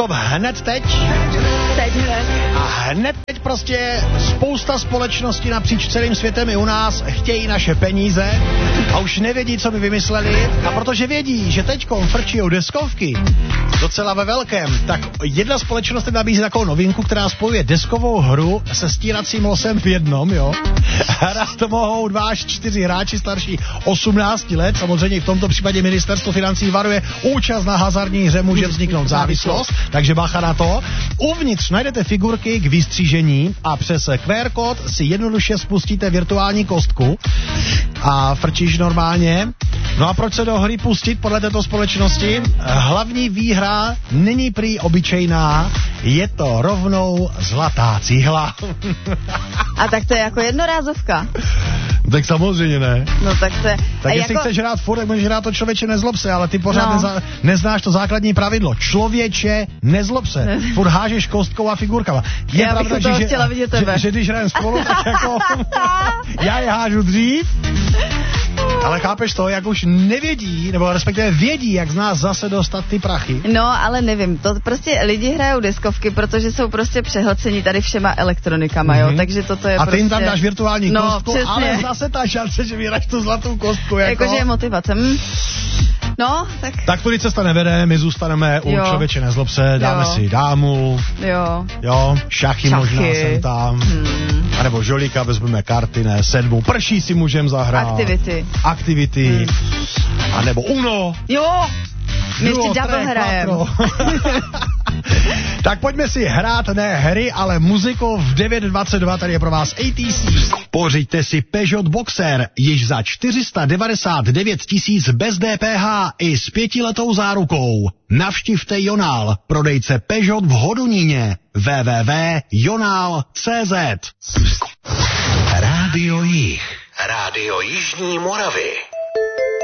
stop hned teď. Teď hned. A hned teď prostě spousta společností napříč celým světem i u nás chtějí naše peníze a už nevědí, co by vymysleli. A protože vědí, že teďkom frčijou deskovky docela ve velkém, tak jedna společnost nabízí takovou novinku, která spojuje deskovou hru se stíracím losem v jednom, jo. Hrát to mohou 2 až 4 hráči starší 18 let. Samozřejmě v tomto případě ministerstvo financí varuje, účast na hazardní hře může vzniknout závislost, takže bacha na to. Uvnitř najdete figurky k vystřížení a přes QR kód si jednoduše spustíte virtuální kostku a frčíš normálně. No a proč se do hry pustit podle této společnosti? Hlavní výhra není prý obyčejná, je to rovnou zlatá cihla. A tak to je jako jednorázovka. Tak samozřejmě ne. No tak to je... Tak jestli chceš hrát furt, tak můžeš hrát to člověče nezlob se, ale ty pořád neznáš to základní pravidlo. Člověče nezlob se. Furt hážeš kostkou a figurkama. Je já pravda, bych to chtěla vidět tebe. Že když hrajeme spolu, tak jako já je hážu dřív, ale chápeš to, jak už nevědí, nebo respektive vědí, jak z nás zase dostat ty prachy. No, ale nevím, to prostě lidi hrajou deskovky, protože jsou prostě přehlcení tady všema elektronikama, jo, takže toto je a ty jim tam prostě... dáš virtuální kostku, přesně. ale zase ta šance, že vyhráš tu zlatou kostku, jako... Jakože je motivace, No, tak... Tak tudy cesta nevede, my zůstaneme u člověče nezlob se, dáme si dámu, šachy možná sem tam, a nebo žolíka, vezmeme karty, ne, sedmu, prší si můžeme zahrát. Aktivity, a nebo Uno. Jo, my ještě double hrajeme. Tak pojďme si hrát ne hry, ale muziku v 9.22, tady je pro vás ATC. Pořiďte si Peugeot Boxer, již za 499 000 bez DPH i s 5letou zárukou. Navštivte Jonál, prodejce Peugeot v Hodoníně. www.jonal.cz. Rádio Jih. Rádio Jižní Moravy.